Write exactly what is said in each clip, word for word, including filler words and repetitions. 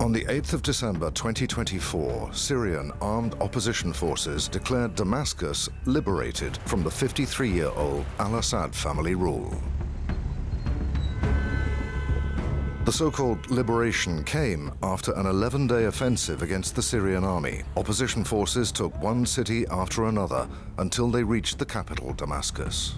On the eighth of December twenty twenty-four, Syrian armed opposition forces declared Damascus liberated from the fifty-three-year-old al-Assad family rule. The so-called liberation came after an eleven-day offensive against the Syrian army. Opposition forces took one city after another until they reached the capital, Damascus.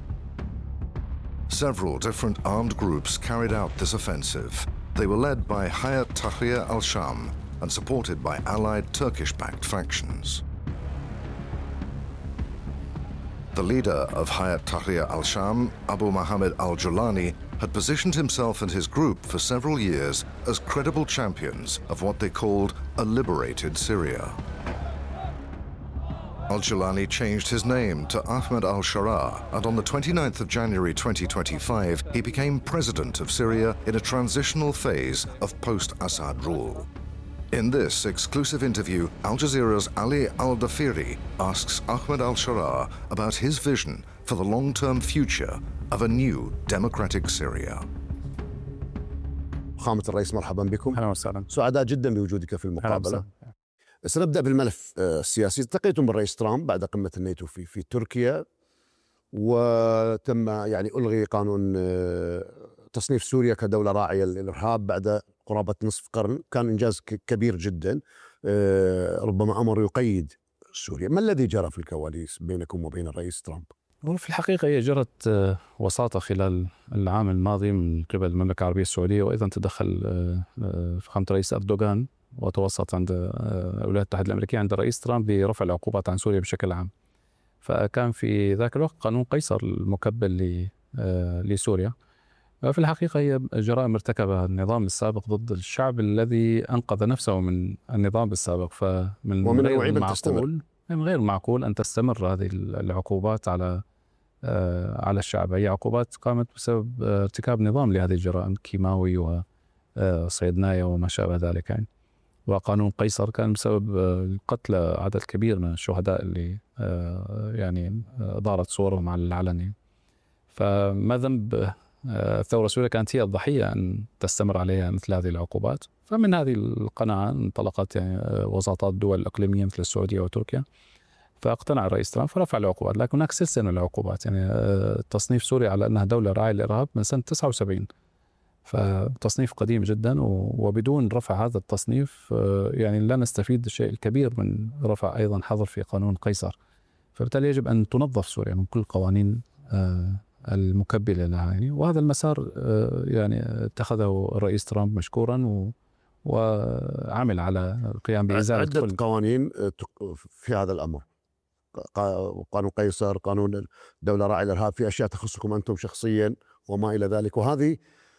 Several different armed groups carried out this offensive. They were led by Hayat Tahrir al-Sham and supported by allied Turkish-backed factions. The leader of Hayat Tahrir al-Sham, Abu Muhammad al-Julani, had positioned himself and his group for several years as credible champions of what they called a liberated Syria. Al-Julani changed his name to Ahmed al-Sharaa, and on the twenty-ninth of January twenty twenty-five, he became president of Syria in a transitional phase of post-Assad rule. In this exclusive interview, Al Jazeera's Ali Al-Dafiri asks Ahmed al-Sharaa about his vision for the long-term future of a new democratic Syria. فخامة الرئيس مرحبا بكم. أهلا وسهلا. سعداء جدا بوجودك في المقابلة. سنبدأ بالملف السياسي. التقيتم بالرئيس ترامب بعد قمة الناتو في في تركيا، وتم يعني ألغي قانون تصنيف سوريا كدولة راعية للإرهاب بعد قرابة نصف قرن. كان إنجاز كبير جدا، ربما أمر يقيد سوريا. ما الذي جرى في الكواليس بينكم وبين الرئيس ترامب؟ وفي الحقيقة هي جرت وساطة خلال العام الماضي من قبل المملكة العربية السعودية، وأيضا تدخل فخامة الرئيس أردوغان وتوسط عند الولايات المتحدة الأمريكية عند الرئيس ترامب برفع العقوبات عن سوريا بشكل عام. فكان في ذاك الوقت قانون قيصر المكبل لسوريا. في الحقيقة هي جرائم ارتكبها النظام السابق ضد الشعب الذي أنقذ نفسه من النظام السابق. فمن ومن غير معقول من غير معقول أن تستمر هذه العقوبات على على الشعب. هي عقوبات قامت بسبب ارتكاب نظام لهذه الجرائم كيماوي وصيدناية وما شابه ذلك يعني. وقانون قيصر كان بسبب قتل عدد كبير من الشهداء اللي يعني ظهرت صورهم على العلن. فما ذنب الثورة السورية كانت هي الضحية أن تستمر عليها مثل هذه العقوبات. فمن هذه القناعة انطلقت يعني وساطات الدول الإقليمية مثل السعودية وتركيا، فاقتنع الرئيس ترامب فرفع العقوبات. لكن هناك سلسلة من العقوبات، يعني تصنيف سوريا على أنها دولة راعية للإرهاب من سنة تسعة وسبعين، فتصنيف قديم جدا، وبدون رفع هذا التصنيف يعني لا نستفيد الشيء الكبير من رفع أيضا حظر في قانون قيصر. فبالتالي يجب أن تنظف سوريا من كل قوانين المكبلة لها يعني. وهذا المسار يعني اتخذه الرئيس ترامب مشكورا، و وعمل على القيام بإزالة عدة كل قوانين في هذا الأمر. قانون قيصر، قانون دولة راعي الإرهاب، في أشياء تخصكم أنتم شخصيا وما إلى ذلك. وهذه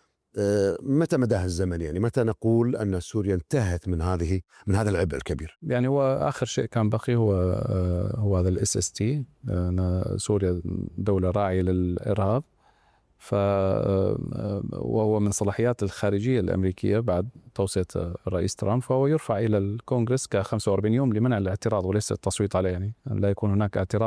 متى مداها الزمن؟ يعني متى نقول أن سوريا انتهت من هذه من هذا العبء الكبير؟ يعني هو آخر شيء كان بقي هو هو هذا الاس اس تي، سوريا دولة راعية للإرهاب. ف وهو من صلاحيات الخارجية الأمريكية بعد توصية الرئيس ترامب، فهو يرفع إلى الكونغرس ك خمسة وأربعين يوم لمنع الاعتراض وليس التصويت عليه، يعني لا يكون هناك اعتراض